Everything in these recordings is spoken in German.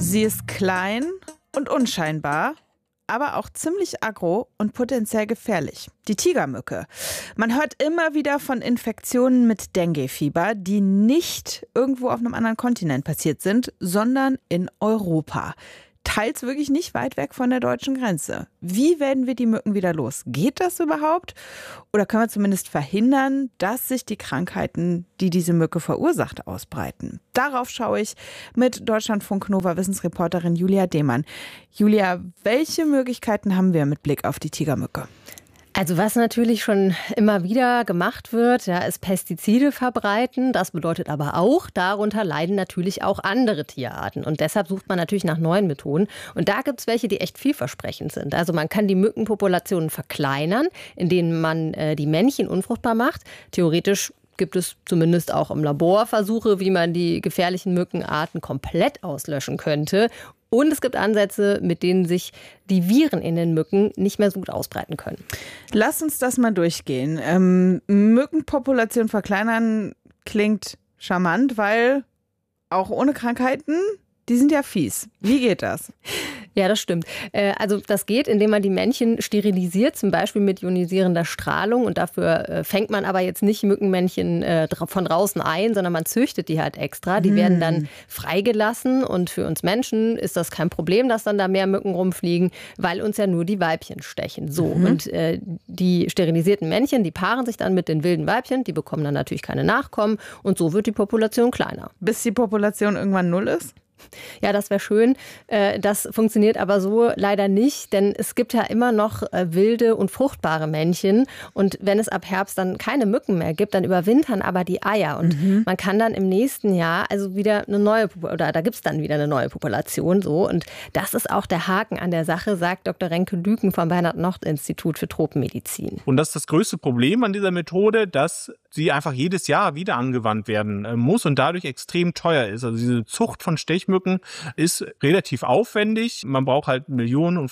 Sie ist klein und unscheinbar, aber auch ziemlich aggro und potenziell gefährlich. Die Tigermücke. Man hört immer wieder von Infektionen mit Dengue-Fieber, die nicht irgendwo auf einem anderen Kontinent passiert sind, sondern in Europa. Teils wirklich nicht weit weg von der deutschen Grenze. Wie werden wir die Mücken wieder los? Geht das überhaupt? Oder können wir zumindest verhindern, dass sich die Krankheiten, die diese Mücke verursacht, ausbreiten? Darauf schaue ich mit Deutschlandfunk-Nova-Wissensreporterin Julia Demann. Julia, welche Möglichkeiten haben wir mit Blick auf die Tigermücke? Also was natürlich schon immer wieder gemacht wird, ja, ist Pestizide verbreiten. Das bedeutet aber auch, darunter leiden natürlich auch andere Tierarten. Und deshalb sucht man natürlich nach neuen Methoden. Und da gibt es welche, die echt vielversprechend sind. Also man kann die Mückenpopulationen verkleinern, indem man die Männchen unfruchtbar macht. Theoretisch gibt es zumindest auch im Labor Versuche, wie man die gefährlichen Mückenarten komplett auslöschen könnte. Und es gibt Ansätze, mit denen sich die Viren in den Mücken nicht mehr so gut ausbreiten können. Lass uns das mal durchgehen. Mückenpopulation verkleinern klingt charmant, weil auch ohne Krankheiten, die sind ja fies. Wie geht das? Ja, das stimmt. Also das geht, indem man die Männchen sterilisiert, zum Beispiel mit ionisierender Strahlung. Und dafür fängt man aber jetzt nicht Mückenmännchen von draußen ein, sondern man züchtet die halt extra. Die werden dann freigelassen. Und für uns Menschen ist das kein Problem, dass dann da mehr Mücken rumfliegen, weil uns ja nur die Weibchen stechen. So. Und die sterilisierten Männchen, die paaren sich dann mit den wilden Weibchen. Die bekommen dann natürlich keine Nachkommen. Und so wird die Population kleiner. Bis die Population irgendwann null ist? Ja, das wäre schön. Das funktioniert aber so leider nicht, denn es gibt ja immer noch wilde und fruchtbare Männchen. Und wenn es ab Herbst dann keine Mücken mehr gibt, dann überwintern aber die Eier. Und man kann dann im nächsten Jahr also wieder eine neue, oder da gibt es dann wieder eine neue Population. So. Und das ist auch der Haken an der Sache, sagt Dr. Renke Lüken vom Bernhard-Nocht-Institut für Tropenmedizin. Und das ist das größte Problem an dieser Methode, dass sie einfach jedes Jahr wieder angewandt werden muss und dadurch extrem teuer ist. Also diese Zucht von Stechmücken ist relativ aufwendig. Man braucht halt Millionen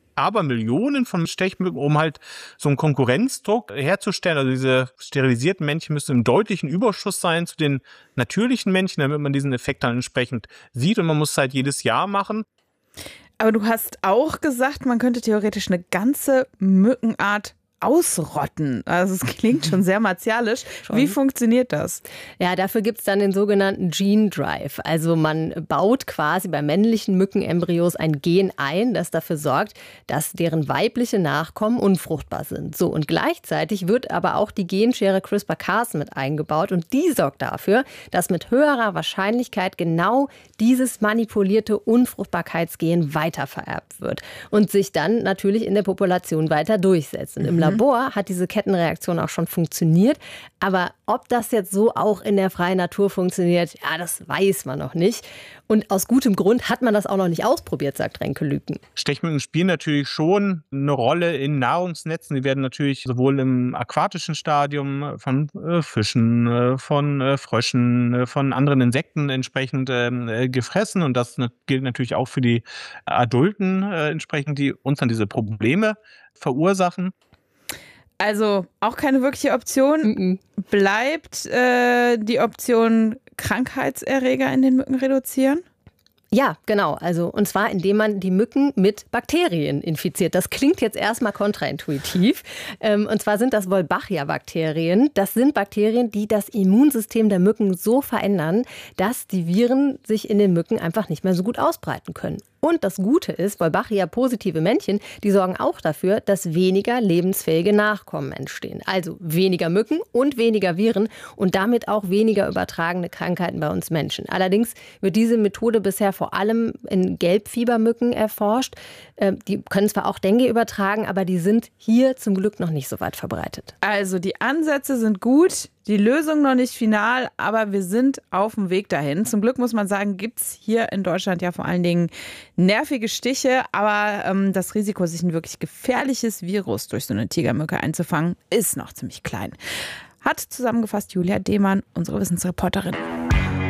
von Stechmücken, um halt so einen Konkurrenzdruck herzustellen. Also diese sterilisierten Männchen müssen im deutlichen Überschuss sein zu den natürlichen Männchen, damit man diesen Effekt dann entsprechend sieht. Und man muss es halt jedes Jahr machen. Aber du hast auch gesagt, man könnte theoretisch eine ganze Mückenart ausrotten. Also es klingt schon sehr martialisch. Wie funktioniert das? Ja, dafür gibt es dann den sogenannten Gene Drive. Also man baut quasi bei männlichen Mückenembryos ein Gen ein, das dafür sorgt, dass deren weibliche Nachkommen unfruchtbar sind. So, und gleichzeitig wird aber auch die Genschere CRISPR-Cas mit eingebaut und die sorgt dafür, dass mit höherer Wahrscheinlichkeit genau dieses manipulierte Unfruchtbarkeitsgen weitervererbt wird und sich dann natürlich in der Population weiter durchsetzt. Und im Labor hat diese Kettenreaktion auch schon funktioniert. Aber ob das jetzt so auch in der freien Natur funktioniert, ja, das weiß man noch nicht. Und aus gutem Grund hat man das auch noch nicht ausprobiert, sagt Renke Lüken. Stechmücken spielen natürlich schon eine Rolle in Nahrungsnetzen. Die werden natürlich sowohl im aquatischen Stadium von Fischen, von Fröschen, von anderen Insekten entsprechend gefressen. Und das gilt natürlich auch für die Adulten entsprechend, die uns dann diese Probleme verursachen. Also auch keine wirkliche Option. Bleibt die Option Krankheitserreger in den Mücken reduzieren? Ja, genau. Also, und zwar, indem man die Mücken mit Bakterien infiziert. Das klingt jetzt erstmal kontraintuitiv. Und zwar sind das Wolbachia-Bakterien. Das sind Bakterien, die das Immunsystem der Mücken so verändern, dass die Viren sich in den Mücken einfach nicht mehr so gut ausbreiten können. Und das Gute ist, Wolbachia-positive Männchen, die sorgen auch dafür, dass weniger lebensfähige Nachkommen entstehen. Also weniger Mücken und weniger Viren und damit auch weniger übertragene Krankheiten bei uns Menschen. Allerdings wird diese Methode bisher vor allem in Gelbfiebermücken erforscht. Die können zwar auch Dengue übertragen, aber die sind hier zum Glück noch nicht so weit verbreitet. Also die Ansätze sind gut, die Lösung noch nicht final, aber wir sind auf dem Weg dahin. Zum Glück muss man sagen, gibt es hier in Deutschland ja vor allen Dingen nervige Stiche, aber das Risiko, sich ein wirklich gefährliches Virus durch so eine Tigermücke einzufangen, ist noch ziemlich klein. Hat zusammengefasst Julia Demann, unsere Wissensreporterin.